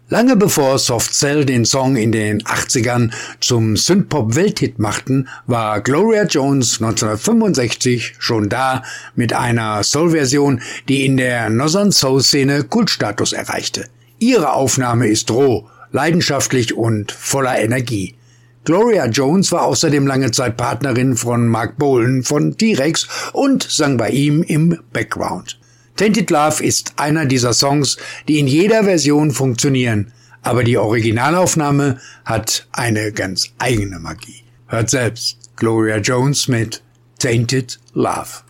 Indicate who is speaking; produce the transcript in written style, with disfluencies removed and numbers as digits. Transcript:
Speaker 1: Lange bevor Soft Cell den Song in den 80ern zum Synthpop-Welthit machten, war Gloria Jones 1965 schon da mit einer Soul-Version, die in der Northern Soul-Szene Kultstatus erreichte. Ihre Aufnahme ist roh, leidenschaftlich und voller Energie. Gloria Jones war außerdem lange Zeit Partnerin von Mark Bolan von T-Rex und sang bei ihm im Background. Tainted Love ist einer dieser Songs, die in jeder Version funktionieren, aber die Originalaufnahme hat eine ganz eigene Magie. Hört selbst Gloria Jones mit Tainted Love.